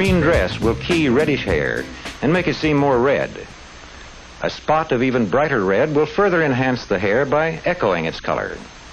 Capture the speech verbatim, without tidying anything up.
green dress will key reddish hair and make it seem more red. A spot of even brighter red will further enhance the hair by echoing its color.